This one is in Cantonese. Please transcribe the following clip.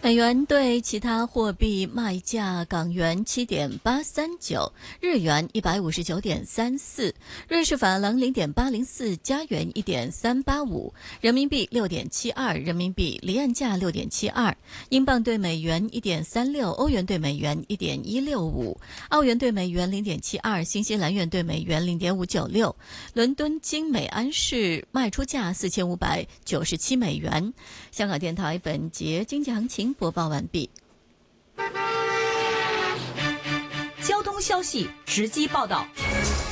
美元对其他货币卖价：港元7.839，日元159.34，瑞士法郎0.804，加元1.385，人民币6.72，人民币离岸价6.72，英镑对美元1.36，欧元对美元1.165，澳元对美元0.72，新西兰元对美元0.596。伦敦金每安士卖出价4597美元。香港电台本节经济行情播报完毕。 交通消息直击报道。